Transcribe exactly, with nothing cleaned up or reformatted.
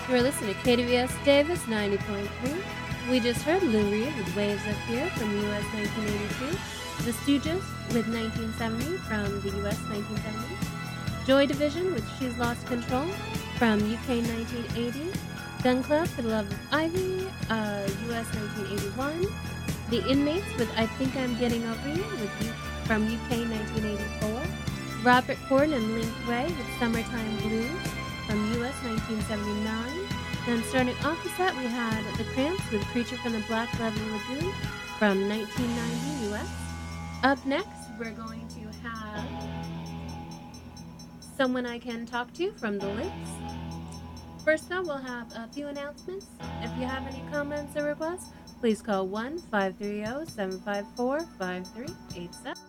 You're listening to K D V S Davis ninety point three. We just heard Lou Reed with Waves Up Here from U S nineteen eighty-two, The Stooges with nineteen seventy from the U S nineteen seventy, Joy Division with She's Lost Control from U K nineteen eighty, Gun Club for the Love of Ivy, uh, U S nineteen eighty-one, The Inmates with I Think I'm Getting Over You with U- from U K nineteen eighty-four, Robert Gordon and Link Ray with Summertime Blues from U S nineteen seventy-nine. Then starting off the set, we had The Cramps with Creature from the Black Lovely Lagoon from nineteen ninety U S. Up next, we're going to have Someone I Can Talk To from The Lips. First though, we'll have a few announcements. If you have any comments or requests, please call one five three zero, seven five four, five three eight seven.